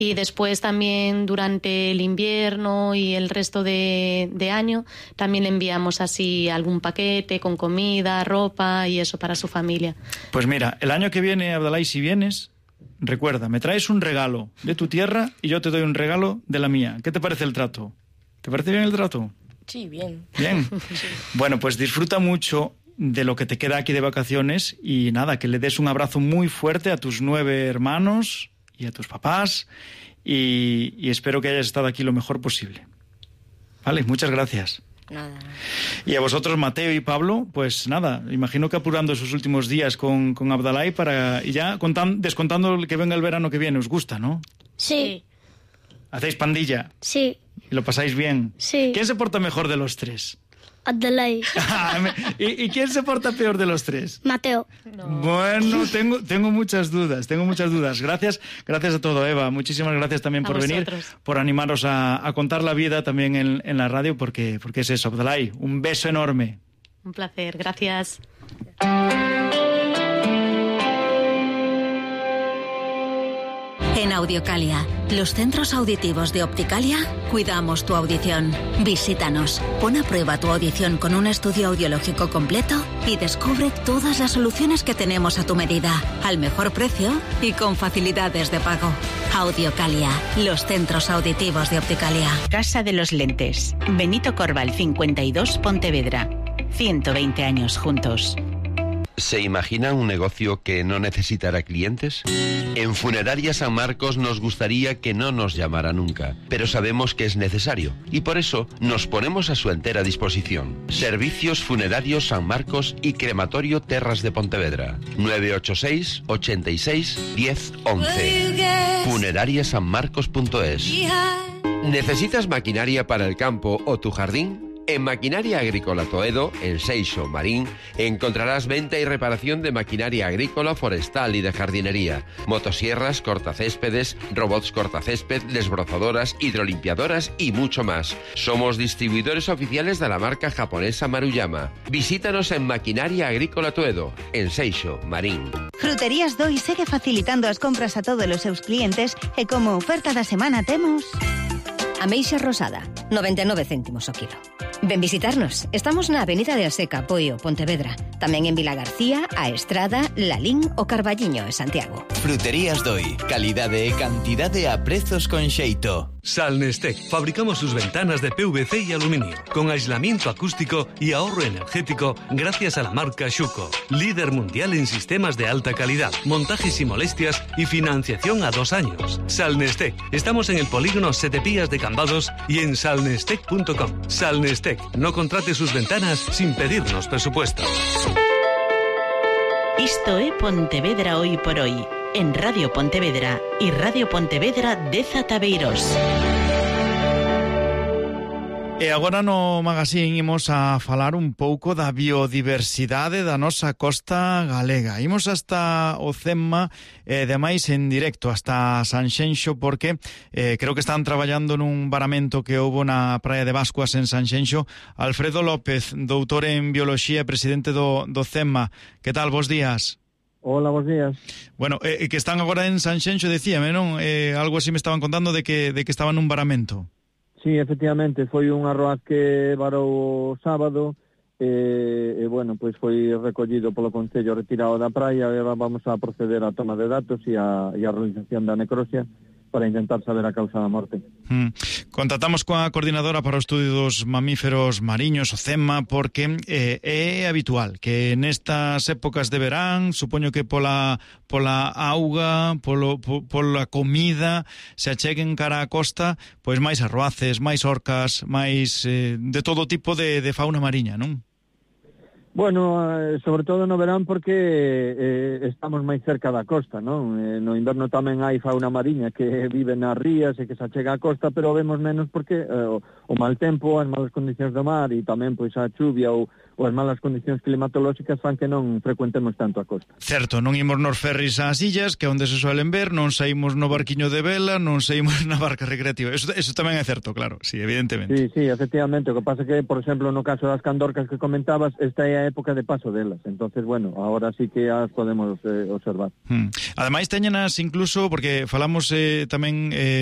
Y después también durante el invierno y el resto de año también le enviamos así algún paquete con comida, ropa y eso para su familia. Pues mira, el año que viene, Abdalai, si vienes, recuerda, me traes un regalo de tu tierra y yo te doy un regalo de la mía. ¿Qué te parece el trato? ¿Te parece bien el trato? Sí, bien. Bien. Sí. Bueno, pues disfruta mucho de lo que te queda aquí de vacaciones y nada, que le des un abrazo muy fuerte a tus 9 hermanos y a tus papás y espero que hayas estado aquí lo mejor posible. Vale, muchas gracias. Nada. Y a vosotros, Mateo y Pablo, pues nada, imagino que apurando esos últimos días con Abdalai para y ya descontando que venga el verano que viene, ¿os gusta, no? Sí. ¿Hacéis pandilla? Sí. ¿Y lo pasáis bien? Sí. ¿Quién se porta mejor de los 3? Abdalai. ¿Y quién se porta peor de los 3? Mateo. No. Bueno, tengo muchas dudas. Gracias a todo, Eva. Muchísimas gracias también por venir, por animaros a contar la vida también en la radio, porque es eso, Abdalai. Un beso enorme. Un placer, gracias. En Audiocalia, los centros auditivos de Opticalia, cuidamos tu audición. Visítanos, pon a prueba tu audición con un estudio audiológico completo y descubre todas las soluciones que tenemos a tu medida, al mejor precio y con facilidades de pago. Audiocalia, los centros auditivos de Opticalia. Casa de los Lentes, Benito Corval 52, Pontevedra. 120 años juntos. ¿Se imaginan un negocio que no necesitará clientes? En Funeraria San Marcos nos gustaría que no nos llamara nunca, pero sabemos que es necesario y por eso nos ponemos a su entera disposición. Servicios Funerarios San Marcos y Crematorio Terras de Pontevedra. 986 86 10 11. Funerariasanmarcos.es. ¿Necesitas maquinaria para el campo o tu jardín? En Maquinaria Agrícola Toedo, en Seixo, Marín, encontrarás venta y reparación de maquinaria agrícola, forestal y de jardinería, motosierras, cortacéspedes, robots cortacésped, desbrozadoras, hidrolimpiadoras y mucho más. Somos distribuidores oficiales de la marca japonesa Maruyama. Visítanos en Maquinaria Agrícola Toedo, en Seixo, Marín. Fruterías Doi segue facilitando as compras a todos os seus clientes e como oferta da semana temos... Ameixa rosada, 99 céntimos o kilo. Ven visitarnos. Estamos na Avenida de Aseca, Poio, Pontevedra. Tamén en Vila García, A Estrada, Lalín o Carballiño e Santiago. Fruterías Doi. Calidade e cantidade a prezos con xeito. Salnestec. Fabricamos sus ventanas de PVC y aluminio, con aislamiento acústico y ahorro energético gracias a la marca Schuco, líder mundial en sistemas de alta calidad, montajes y molestias y financiación a 2 años. Salnestec. Estamos en el polígono Sete Pías de Cambados y en salnestec.com. Salnestec. No contrate sus ventanas sin pedirnos presupuesto. Isto é Pontevedra hoy por hoy, en Radio Pontevedra y Radio Pontevedra de Zataveiros. E agora no magazín imos a falar un pouco da biodiversidade da nosa costa galega. Imos hasta o Cemma, demais en directo hasta Sanxenxo, porque creo que están traballando nun varamento que houbo na praia de Bascuas en Sanxenxo. Alfredo López, doutor en bioloxía e presidente do Cemma. Que tal, bos días? Hola, bos días. Bueno, que están agora en Sanxenxo, decíame, non? Algo así me estaban contando de que estaban nun varamento. Sí, efectivamente, foi un arroaz que varou o sábado e bueno, pois foi recollido polo Concello, retirado da praia e agora vamos a proceder á toma de datos e a realización da necrosia para intentar saber a causa da morte. Contactamos coa coordinadora para o estudio dos mamíferos mariños, o CEMA, porque é habitual que nestas épocas de verán, supoño que pola auga, pola comida, se acheguen cara á costa, pois máis arroaces, máis orcas, máis de todo tipo de fauna mariña, non? Bueno, sobre todo no verán porque estamos máis cerca da costa, non? No inverno tamén hai fauna mariña que vive nas rías e que se achega á costa, pero vemos menos porque o mal tempo, as malas condicións do mar e tamén pois a chuvia ou ou as malas condicións climatolóxicas fan que non frecuentemos tanto a costa. Certo, non imos nos ferris ás illas, que é onde se suelen ver, non saímos no barquiño de vela, non saímos na barca recreativa. Eso tamén é certo, claro, sí, evidentemente. Sí, efectivamente. O que pasa que, por exemplo, no caso das candorcas que comentabas, esta é a época de paso delas. Entonces, bueno, ahora sí que as podemos observar. Ademais, teñenas incluso, porque falamos tamén